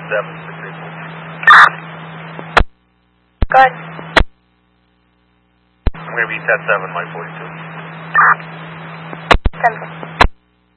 Good. I'm going to be 10-7, Mike 42. 10-7.